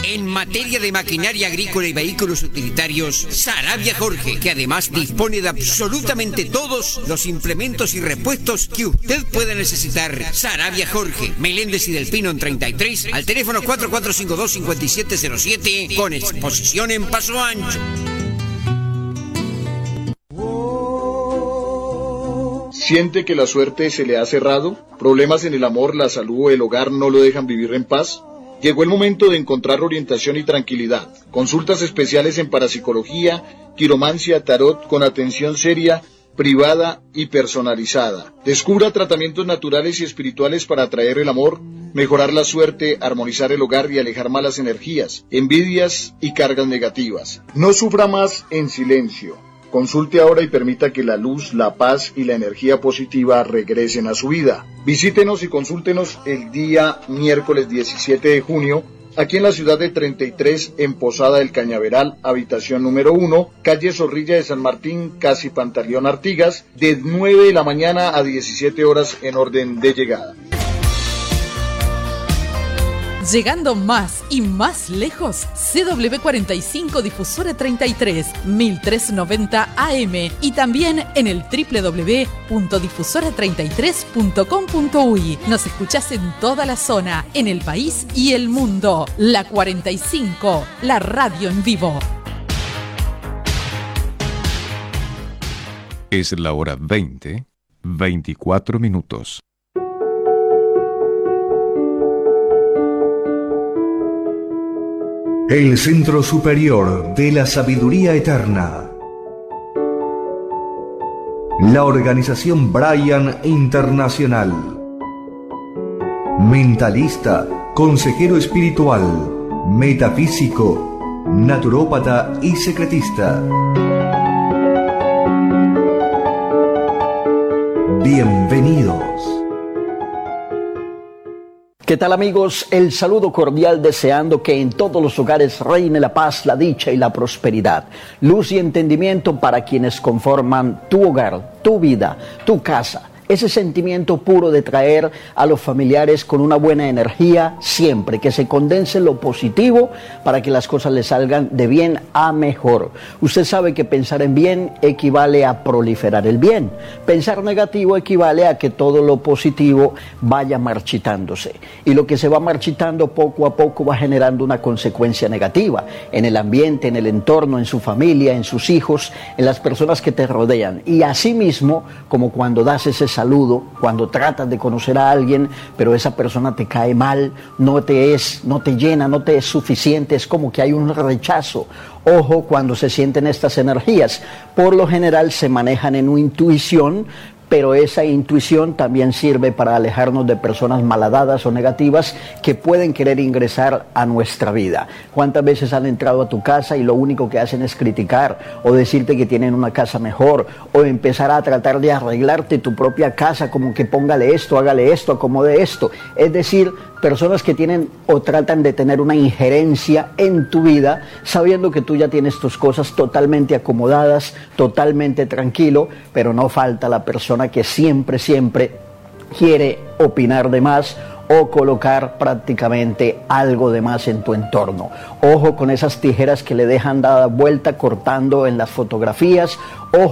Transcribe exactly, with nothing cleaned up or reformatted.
En materia de maquinaria agrícola y vehículos utilitarios, Sarabia Jorge, que además dispone de absolutamente todos los implementos y repuestos que usted pueda necesitar. Sarabia Jorge, Meléndez y Del Pino en treinta y tres, al teléfono cuatro cuatro cinco dos, cinco siete cero siete, con exposición en Paso Ancho. ¿Siente que la suerte se le ha cerrado? ¿Problemas en el amor, la salud o el hogar no lo dejan vivir en paz? Llegó el momento de encontrar orientación y tranquilidad. Consultas especiales en parapsicología, quiromancia, tarot, con atención seria, privada y personalizada. Descubra tratamientos naturales y espirituales para atraer el amor, mejorar la suerte, armonizar el hogar y alejar malas energías, envidias y cargas negativas. No sufra más en silencio. Consulte ahora y permita que la luz, la paz y la energía positiva regresen a su vida. Visítenos y consúltenos el día miércoles diecisiete de junio, aquí en la ciudad de treinta y tres, en Posada del Cañaveral, habitación número uno, calle Zorrilla de San Martín, casi Pantaleón Artigas, de nueve de la mañana a diecisiete horas en orden de llegada. Llegando más y más lejos, C W cuarenta y cinco Difusora treinta y tres, mil trescientos noventa A M, y también en el doble u doble u doble u punto difusora treinta y tres punto com punto u y. Nos escuchás en toda la zona, en el país y el mundo. La cuarenta y cinco, la radio en vivo. Es la hora veinte, veinticuatro minutos. El Centro Superior de la Sabiduría Eterna. La organización Brian Internacional. Mentalista, consejero espiritual, metafísico, naturópata y secretista. Bienvenidos. ¿Qué tal, amigos? El saludo cordial, deseando que en todos los hogares reine la paz, la dicha y la prosperidad. Luz y entendimiento para quienes conforman tu hogar, tu vida, tu casa. Ese sentimiento puro de traer a los familiares con una buena energía siempre, que se condense lo positivo para que las cosas le salgan de bien a mejor. Usted sabe que pensar en bien equivale a proliferar el bien. Pensar negativo equivale a que todo lo positivo vaya marchitándose. Y lo que se va marchitando poco a poco va generando una consecuencia negativa en el ambiente, en el entorno, en su familia, en sus hijos, en las personas que te rodean. Y asimismo, como cuando das ese saludo, cuando tratas de conocer a alguien, pero esa persona te cae mal, no te es, no te llena, no te es suficiente, es como que hay un rechazo. Ojo cuando se sienten estas energías. Por lo general se manejan en una intuición, pero esa intuición también sirve para alejarnos de personas malhadadas o negativas que pueden querer ingresar a nuestra vida. ¿Cuántas veces han entrado a tu casa y lo único que hacen es criticar o decirte que tienen una casa mejor, o empezar a tratar de arreglarte tu propia casa, como que póngale esto, hágale esto, acomode esto? Es decir, personas que tienen o tratan de tener una injerencia en tu vida, sabiendo que tú ya tienes tus cosas totalmente acomodadas, totalmente tranquilo, pero no falta la persona que siempre, siempre quiere opinar de más o colocar prácticamente algo de más en tu entorno. Ojo con esas tijeras que le dejan dada vuelta cortando en las fotografías. Ojo